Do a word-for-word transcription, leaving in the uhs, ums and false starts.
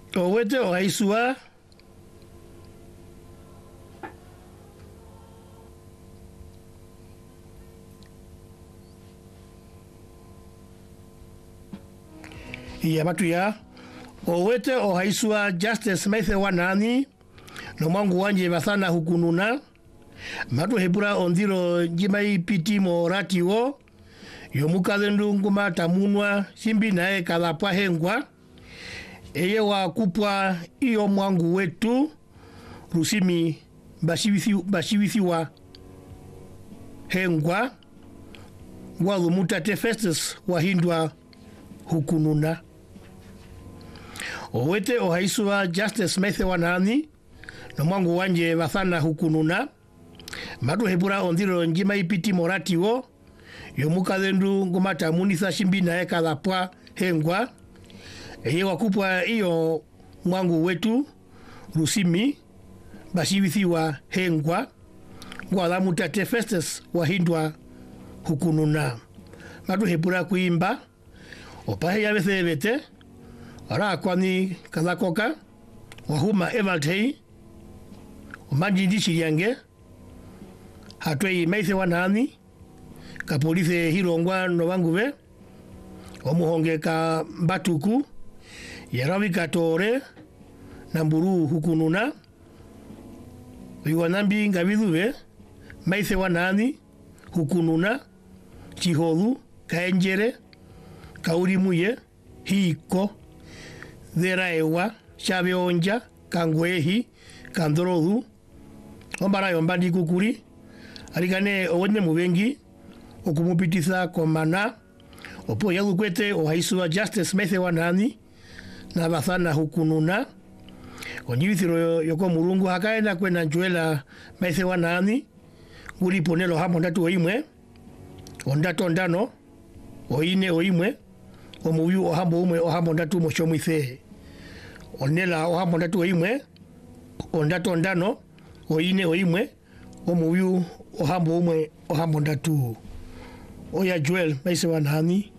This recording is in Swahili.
Owete o haisua iya matu ya owete o haisua Justice Maithe Wanani no mwangu wanje basana hukununa matu hebura ondiro jimai piti mo ratiwo yomukalendu nguma tamunwa simbi nae kalapwa hengwa eye wa kupwa iyo mwangu wetu rusimi bashiwithi bashiwithiwa hengwa walumuta tefestes wahindwa hukununa owete ohaisua Justice Maithe Wanani no mwangu wanje bathana hukununa matu hebura ondiro njima ipiti moratiwo yomukalendu ngumata munitha shimbi nae kalapwa hengwa eye wakupwa iyo mwangu wetu rusimi bashiwithiwa hengwa walamuta tefestes wahindwa hukununa matu hebura kuimba opahe ya bethebete ara kwani kalakoka wahuma evaltei umanjindi shiriange hatwei Maithe Wanani ka polise hirongwa no banguve omuhonge ka batuku yarawi katore namburu hukununa wiwanambi ngabidhuve Maithe Wanani hukununa chiholu kaenjere kaurimuye hiko dheraewa shabeonja kangwehi kandorodu ombara yombandi kukuri arigane owene mubengi okumupitisa komana opo yalukwete ohaisua Justice Maithe Wanani na bathana hukununa onjibithiro yoko murungu hakaenda kwena njuela Maithe Wanani uri ponelo hamo ndatu oimwe ondato ondano oine oimwe omuyu ohambo umwe ohambo ndatu moshomwithe onela ohambo ndatu oimwe ondato ondano oine oimwe omuyu ohambo umwe ohambo ndatu oya Joel Maithe Wanani